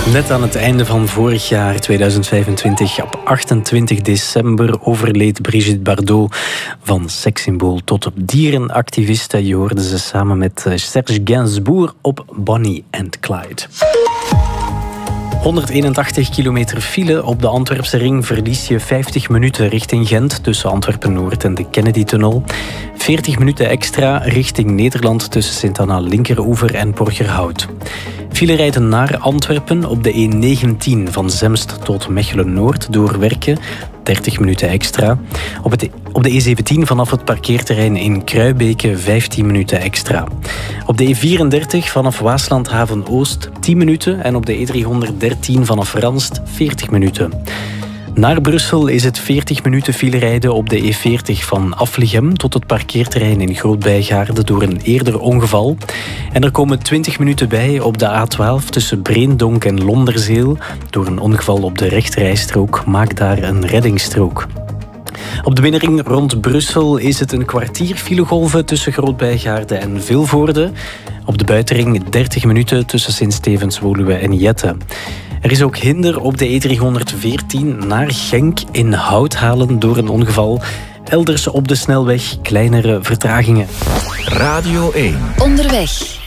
Net aan het einde van vorig jaar, 2025, op 28 december, overleed Brigitte Bardot. Van sekssymbool tot op dierenactiviste. Je hoorde ze samen met Serge Gainsbourg op Bonnie and Clyde. 181 kilometer file op de Antwerpse ring verlies je 50 minuten richting Gent tussen Antwerpen-Noord en de Kennedy-tunnel. 40 minuten extra richting Nederland tussen Sint-Anna Linkeroever en Borgerhout. File rijden naar Antwerpen op de E19 van Zemst tot Mechelen-Noord door Werken. 30 minuten extra. Op de E17 vanaf het parkeerterrein in Kruibeke 15 minuten extra. Op de E34 vanaf Waaslandhaven-Oost 10 minuten en op de E313 vanaf Ranst 40 minuten. Naar Brussel is het 40 minuten file rijden op de E40 van Aflichem tot het parkeerterrein in Groot-Bijgaarde door een eerder ongeval. En er komen 20 minuten bij op de A12 tussen Breendonk en Londerzeel. Door een ongeval op de rechterrijstrook maakt daar een reddingsstrook. Op de binnenring rond Brussel is het een kwartier filegolven tussen Groot-Bijgaarde en Vilvoorde. Op de buitenring 30 minuten tussen Sint-Stevens, Woluwe en Jette. Er is ook hinder op de E314 naar Genk in Houthalen door een ongeval. Elders op de snelweg kleinere vertragingen. Radio 1. Onderweg.